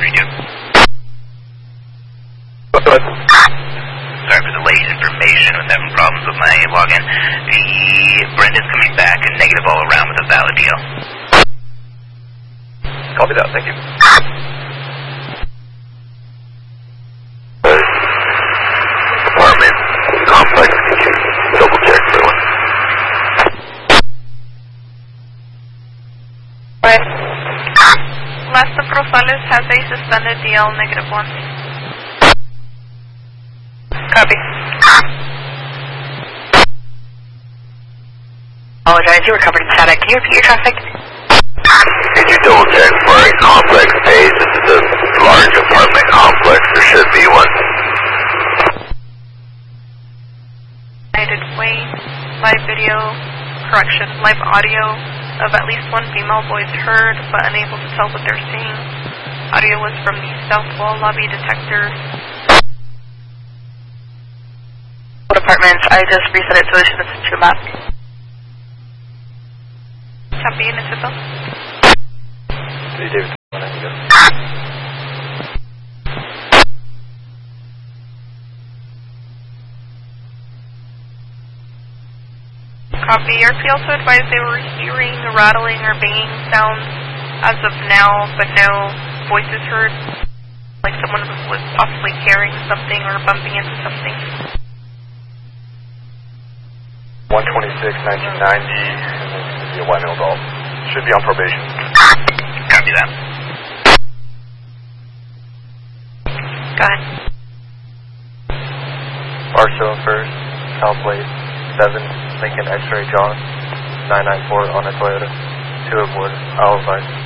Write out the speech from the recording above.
3-2. Sorry for the late information. I was having problems with my login. Brenda's coming back and negative all around with a valid deal. Copy that, thank you. Apartment complex, can you double check for one? Right. Las Rosales has a suspended DL -1. Copy. Apologize, you were covered in static. Can you repeat your traffic? Can you double check for a complex page? This is a large apartment complex. There should be one. United Way, live video, correction, live audio of at least one female voice heard, but unable to tell what they're saying. Audio was from the south wall lobby detector. Apartments, I just reset it so it should have sent you a map. Copy, Nisito. Hey, David. When I can go. Copy. Airfield also advised they were hearing rattling or banging sounds as of now, but no voices heard. Like someone was possibly carrying something or bumping into something. 126, 1990, and then be a white male adult. Should be on probation. Copy that. Go ahead. Barstow first, South Lake, 7, Lincoln X-Ray John, 994 on a Toyota, 2 of wood, I'll advise.